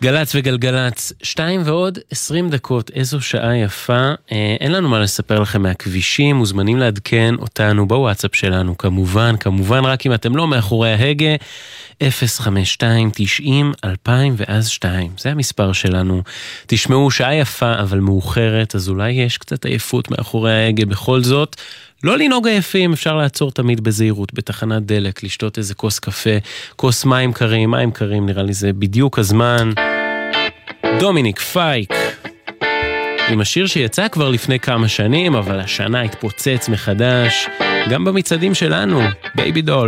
גלץ וגלגלץ, 2:20, איזו שעה יפה. אין לנו מה לספר לכם מהכבישים, מוזמנים לעדכן אותנו בוואטסאפ שלנו, כמובן, רק אם אתם לא מאחורי ההגה, 052-90-2002, זה המספר שלנו. תשמעו, שעה יפה אבל מאוחרת, אז אולי יש קצת עייפות מאחורי ההגה בכל זאת. לא לנהוג עייפים, אפשר לעצור תמיד בזהירות, בתחנת דלק, לשתות איזה כוס קפה, כוס מים קרים, נראה לי זה בדיוק הזמן. דומיניק פייק, עם השיר שיצא כבר לפני כמה שנים, אבל השנה התפוצץ מחדש, גם במצעדים שלנו, בייבי דול.